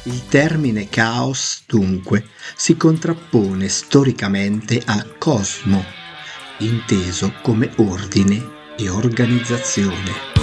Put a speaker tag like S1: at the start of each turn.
S1: Il termine caos, dunque, si contrappone storicamente a cosmo, inteso come ordine e organizzazione.